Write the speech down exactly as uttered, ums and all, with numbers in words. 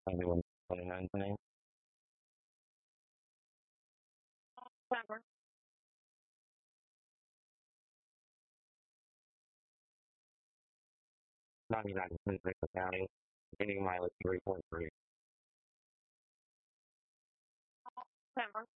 Everyone twenty-nine tonight. Whatever. ninety-nine point six County. Getting mileage three point three. Whatever.